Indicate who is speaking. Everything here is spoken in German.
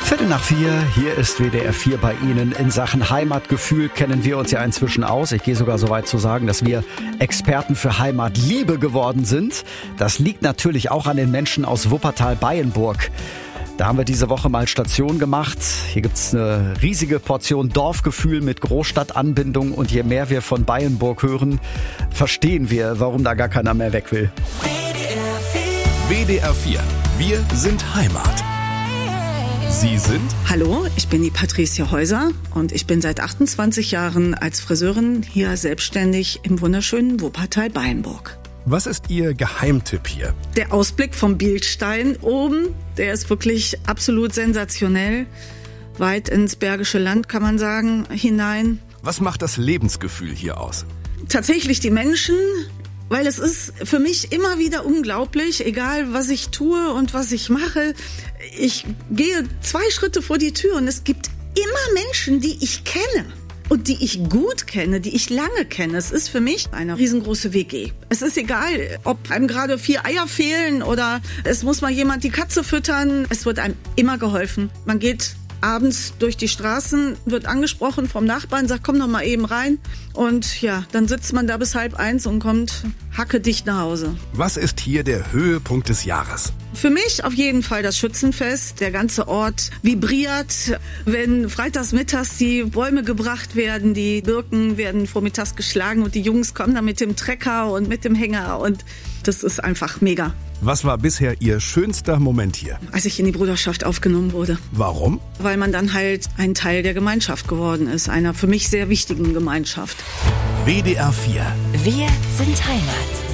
Speaker 1: 3:15, hier ist WDR 4 bei Ihnen. In Sachen Heimatgefühl kennen wir uns ja inzwischen aus. Ich gehe sogar so weit zu sagen, dass wir Experten für Heimatliebe geworden sind. Das liegt natürlich auch an den Menschen aus Wuppertal-Beyenburg. Da haben wir diese Woche mal Station gemacht. Hier gibt's eine riesige Portion Dorfgefühl mit Großstadtanbindung. Und je mehr wir von Beyenburg hören, verstehen wir, warum da gar keiner mehr weg will.
Speaker 2: WDR 4. Wir sind Heimat. Sie sind?
Speaker 3: Hallo, ich bin die Patricia Häuser und ich bin seit 28 Jahren als Friseurin hier selbstständig im wunderschönen Wuppertal-Beyenburg.
Speaker 2: Was ist Ihr Geheimtipp hier?
Speaker 3: Der Ausblick vom Bieldstein oben, der ist wirklich absolut sensationell. Weit ins Bergische Land, kann man sagen, hinein.
Speaker 2: Was macht das Lebensgefühl hier aus?
Speaker 3: Tatsächlich die Menschen, weil es ist für mich immer wieder unglaublich, egal was ich tue und was ich mache. Ich gehe 2 Schritte vor die Tür und es gibt immer Menschen, die ich kenne. Und die ich gut kenne, die ich lange kenne. Es ist für mich eine riesengroße WG. Es ist egal, ob einem gerade 4 Eier fehlen oder es muss mal jemand die Katze füttern. Es wird einem immer geholfen. Man geht abends durch die Straßen, wird angesprochen vom Nachbarn, sagt, komm noch mal eben rein. Und ja, dann sitzt man da bis 12:30 und kommt hackedicht nach Hause.
Speaker 2: Was ist hier der Höhepunkt des Jahres?
Speaker 3: Für mich auf jeden Fall das Schützenfest. Der ganze Ort vibriert, wenn freitags mittags die Bäume gebracht werden, die Birken werden vormittags geschlagen und die Jungs kommen dann mit dem Trecker und mit dem Hänger und das ist einfach mega.
Speaker 2: Was war bisher Ihr schönster Moment hier?
Speaker 3: Als ich in die Bruderschaft aufgenommen wurde.
Speaker 2: Warum?
Speaker 3: Weil man dann halt ein Teil der Gemeinschaft geworden ist, einer für mich sehr wichtigen Gemeinschaft.
Speaker 2: WDR 4.
Speaker 4: Wir sind Heimat.